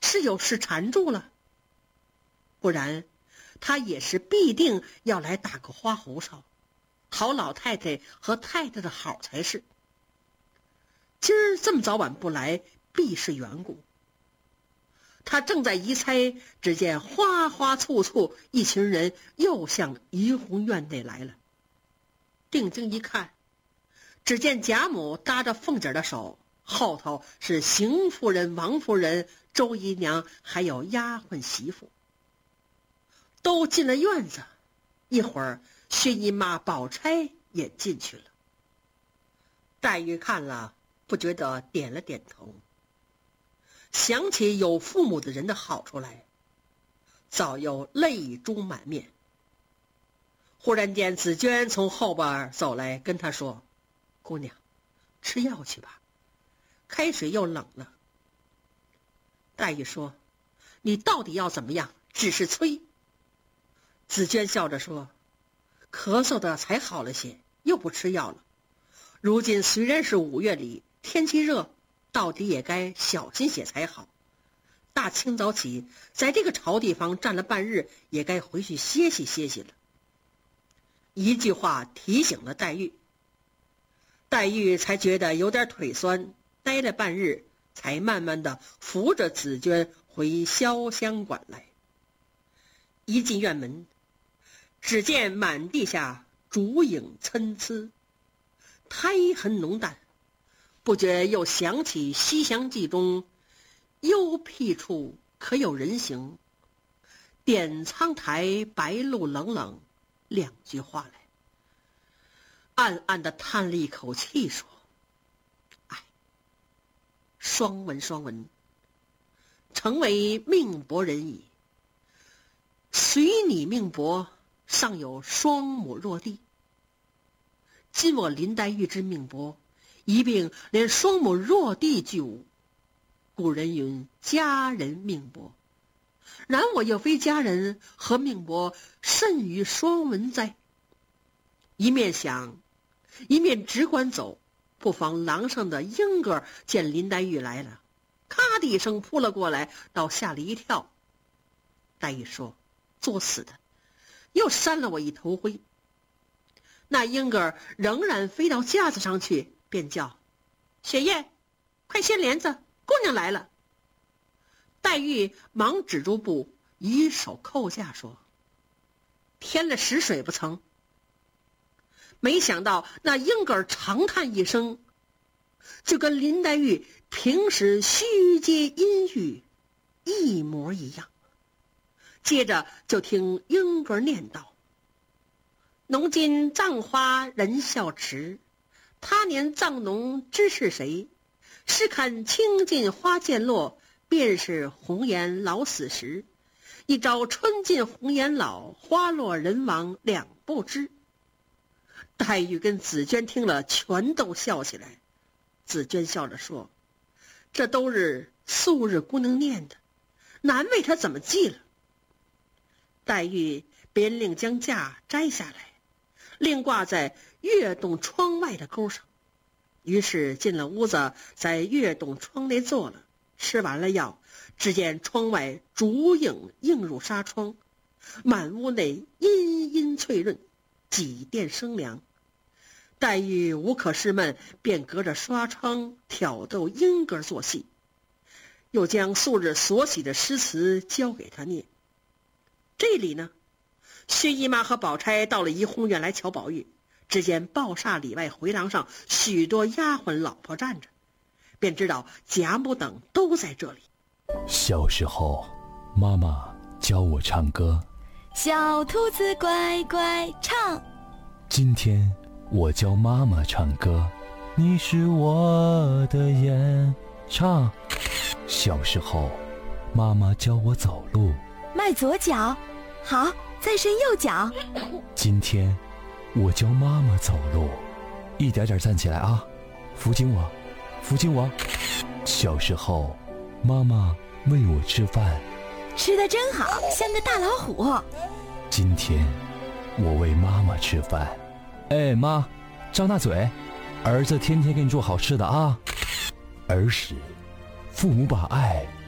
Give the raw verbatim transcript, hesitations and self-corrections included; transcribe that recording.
是有事缠住了，不然他也是必定要来打个花胡哨，讨老太太和太太的好才是。今儿这么早晚不来，必是缘故。他正在疑猜，只见花花簇簇一群人又向怡红院内来了。定睛一看，只见贾母搭着凤姐的手，后头是邢夫人、王夫人、周姨娘，还有丫鬟媳妇，都进了院子。一会儿薛姨妈、宝钗也进去了。黛玉看了，不觉得点了点头，想起有父母的人的好处来，早有泪珠满面。忽然间紫娟从后边走来，跟她说：姑娘，吃药去吧，开水又冷了。黛玉说：你到底要怎么样？只是催。紫娟笑着说：咳嗽的才好了些，又不吃药了。如今虽然是五月里，天气热，到底也该小心些才好。大清早起，在这个潮地方站了半日，也该回去歇息歇息了。一句话提醒了黛玉，黛玉才觉得有点腿酸，待了半日，才慢慢的扶着紫娟回潇湘馆来。一进院门，只见满地下烛影参差，苔痕浓淡，不觉又想起《西厢记》中幽僻处可有人行，点苍苔白露冷冷两句话来，暗暗地叹了一口气，说：哎，双文双文，诚为命薄人矣。随你命薄，尚有双母落地。今我林黛玉之命薄，一并连双母落地俱无。古人云：佳人命薄，然我又非佳人，何命薄甚于双文哉？一面想，一面只管走，不妨廊上的莺歌见林黛玉来了，咔的一声扑了过来，倒吓了一跳。黛玉说：作死的，又扇了我一头灰。那莺歌仍然飞到架子上去，便叫：雪雁，快掀帘子，姑娘来了。黛玉忙止住步，以手扣架，说：添了屎水不曾？没想到那莺歌长叹一声，就跟林黛玉平时虚接阴语一模一样。接着就听莺歌念道：农今葬花人笑迟，他年葬农知是谁？试看青尽花渐落，便是红颜老死时。一朝春尽红颜老，花落人亡两不知。黛玉跟紫娟听了，全都笑起来。紫娟笑着说：这都是素日姑娘念的，难为她怎么记了。黛玉便令将架摘下来，另挂在月洞窗外的钩上。于是进了屋子，在月洞窗内坐了，吃完了药，只见窗外烛影映入纱窗，满屋内阴阴翠润，几电生凉。黛玉无可释闷，便隔着纱窗挑逗莺歌作戏，又将素日所写的诗词交给他念。这里呢，薛姨妈和宝钗到了怡红院来瞧宝玉，只见抱厦里外回廊上许多丫鬟老婆站着，便知道贾母等都在这里。 小时候妈妈教我唱歌， 小兔子乖乖唱。 今天我教妈妈唱歌，你是我的眼，唱。小时候妈妈教我走路， 迈左脚，好，再伸右脚。 今天我教妈妈走路，一点点站起来啊，扶紧我，扶紧我。小时候妈妈喂我吃饭， 吃得真好，像个大老虎。 今天我喂妈妈吃饭，哎妈，张大嘴，儿子天天给你做好吃的啊。儿时父母把爱